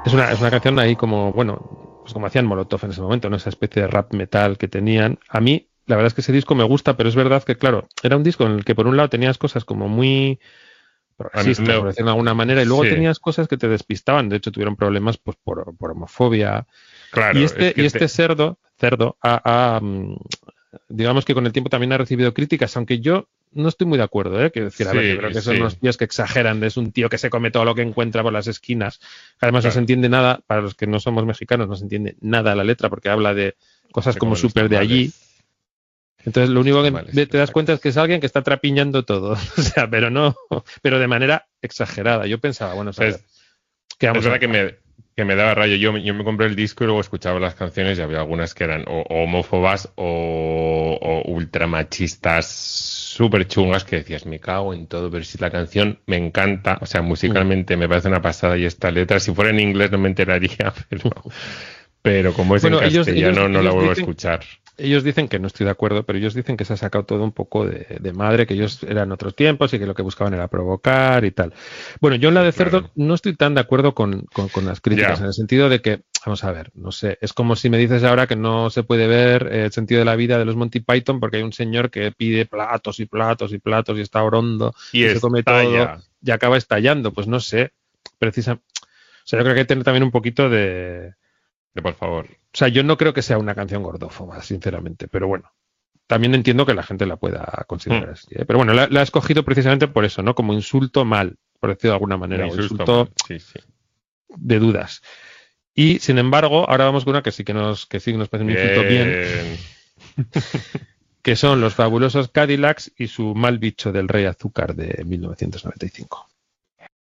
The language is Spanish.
Es una canción ahí como, bueno, pues como hacían Molotov en ese momento, ¿no? Esa especie de rap metal que tenían. A mí, la verdad es que ese disco me gusta, pero es verdad que, claro, era un disco en el que por un lado tenías cosas como muy progresistas, por decirlo de alguna manera, y luego Sí, tenías cosas que te despistaban. De hecho, tuvieron problemas pues por homofobia. Y claro, es este, que y este cerdo digamos que con el tiempo también ha recibido críticas, aunque yo no estoy muy de acuerdo, ¿eh? Quiero decir, a ver, yo creo sí, que son unos sí, tíos que exageran, es un tío que se come todo lo que encuentra por las esquinas. Además, no se claro, entiende nada, para los que no somos mexicanos, no se entiende nada la letra porque habla de cosas se como comen los súper de allí. tamales, Entonces, lo los único tamales que y te los das cuenta es que tacos. es alguien que está trapiñando todo. O sea, pero no, pero de manera exagerada. Yo pensaba, bueno, O a sea, ver, ¿qué es vamos a verdad hacer? que me daba rayo. Yo me compré el disco y luego escuchaba las canciones y había algunas que eran o homófobas o ultramachistas súper chungas que decías, me cago en todo, pero si la canción me encanta, o sea, Mm. musicalmente me parece una pasada y esta letra, si fuera en inglés no me enteraría, pero como es en Bueno, castellano no la vuelvo a escuchar. ellos dicen que no estoy de acuerdo, pero ellos dicen que se ha sacado todo un poco de madre, que ellos eran otros tiempos y que lo que buscaban era provocar y tal. Bueno, yo en la Sí, de Cerdo claro. no estoy tan de acuerdo con las críticas, en Ya, el sentido de que, vamos a ver, no sé, es como si me dices ahora que no se puede ver el sentido de la vida de los Monty Python porque hay un señor que pide platos y platos y platos y está orondo y y se come está todo ya, y acaba estallando. Pues no sé, precisa. O sea, yo creo que hay que tener también un poquito de. de por favor. O sea, yo no creo que sea una canción gordófoba, sinceramente, pero bueno, también entiendo que la gente la pueda Hmm, considerar así, ¿eh? Pero bueno, la he escogido precisamente por eso, ¿no? Como insulto mal, por decirlo de alguna me manera, o insulto insulto mal, sí, sí. de dudas. Y sin embargo, ahora vamos con una que sí nos parece un insulto bien, Bien. que son los fabulosos Cadillacs y su mal bicho del Rey Azúcar de 1995.